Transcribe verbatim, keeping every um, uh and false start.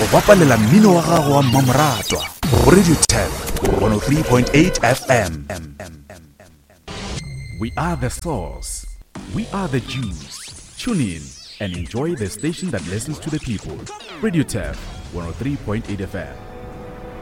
go bapalela mmino wa gago wa mmamoratwa go Radio Tab one oh three point eight F M. We are the source. We are the Jews. Tune in and enjoy the station that listens to the people. Radio Tab one oh three point eight F M.